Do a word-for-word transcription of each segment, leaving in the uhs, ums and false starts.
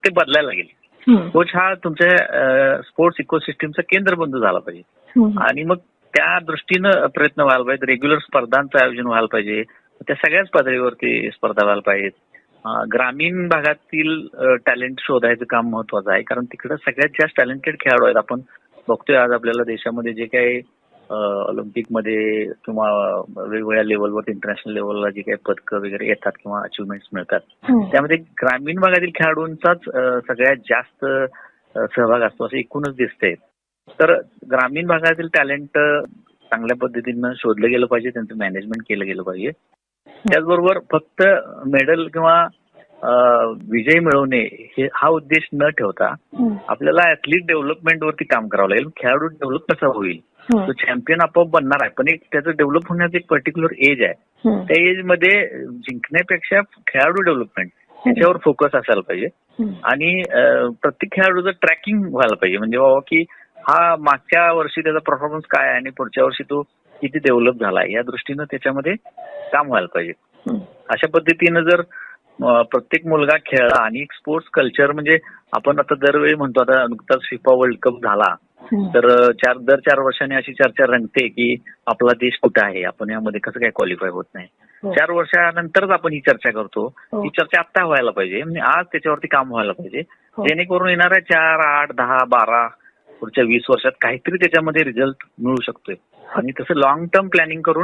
ते बदलायला लागेल. कोच हा तुमच्या स्पोर्ट्स इकोसिस्टमचा केंद्रबिंदू झाला पाहिजे आणि मग त्या दृष्टीनं प्रयत्न व्हायला पाहिजे. रेग्युलर स्पर्धांचं आयोजन व्हायला पाहिजे. त्या सगळ्याच पातळीवरती स्पर्धा व्हायला पाहिजेत. ग्रामीण भागातील टॅलेंट शोधायचं काम महत्वाचं आहे, कारण तिकडे सगळ्यात जास्त टॅलेंटेड खेळाडू आहेत. आपण बघतोय आज आपल्याला देशामध्ये जे काही ऑलिम्पिकमध्ये किंवा वेगवेगळ्या लेवलवर इंटरनॅशनल लेवलला जे काही पदकं वगैरे येतात किंवा अचिव्हमेंट्स मिळतात, त्यामध्ये ग्रामीण भागातील खेळाडूंचाच सगळ्यात जास्त सहभाग असतो असं एकूणच दिसतंय. तर ग्रामीण भागातील टॅलेंट चांगल्या पद्धतीनं शोधलं गेलं पाहिजे, त्यांचं मॅनेजमेंट केलं गेलं पाहिजे. त्याचबरोबर फक्त मेडल किंवा विजय मिळवणे हे हा उद्देश न ठेवता आपल्याला ऍथलीट डेव्हलपमेंट वरती काम करावं लागेल. खेळाडू डेव्हलप कसा होईल, तो चॅम्पियन आपोआप बनणार आहे, पण एक त्याचं डेव्हलप होण्याचं एक पर्टिक्युलर एज आहे. त्या एज मध्ये जिंकण्यापेक्षा खेळाडू डेव्हलपमेंट त्याच्यावर फोकस असायला पाहिजे आणि प्रत्येक खेळाडूचं ट्रॅकिंग व्हायला पाहिजे. म्हणजे बाबा की हा मागच्या वर्षी त्याचा परफॉर्मन्स काय आहे आणि पुढच्या वर्षी तो किती डेव्हलप झालाय या दृष्टीनं त्याच्यामध्ये काम व्हायला पाहिजे. अशा पद्धतीनं जर प्रत्येक मुलगा खेळला आणि स्पोर्ट्स कल्चर म्हणजे आपण आता दरवेळी म्हणतो, आता नुकताच फिफा वर्ल्ड कप झाला तर चार दर चार वर्षांनी अशी चर्चा रंगते की आपला देश कुठे आहे, आपण यामध्ये कसं काय क्वालिफाय होत नाही. चार वर्षानंतरच आपण ही चर्चा करतो. ही चर्चा आता व्हायला पाहिजे, म्हणजे आज त्याच्यावरती काम व्हायला पाहिजे, जेणेकरून येणाऱ्या चार आठ दहा बारा पुढच्या वीस वर्षात काहीतरी त्याच्यामध्ये रिझल्ट मिळू शकतोय. आणि तसं लॉंग टर्म प्लॅनिंग करून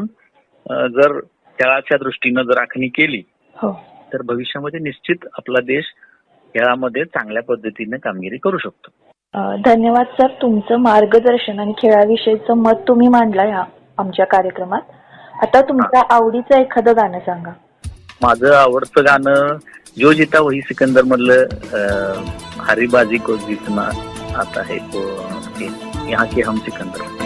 जर खेळाच्या दृष्टीनं जर आखणी केली तर भविष्यामध्ये निश्चित आपला देश खेळामध्ये चांगल्या पद्धतीने कामगिरी करू शकतो. धन्यवाद सर, तुमचं मार्गदर्शन आणि खेळाविषयीचं मत तुम्ही मांडला ह्या आमच्या कार्यक्रमात. आता तुमच्या आवडीचं एखादं गाणं सांगा. माझं आवडतं गाणं जो जिता वही सिकंदर मधलं हरी बाजी को जीतना आता है तो यहाँ के हम सिकंदर.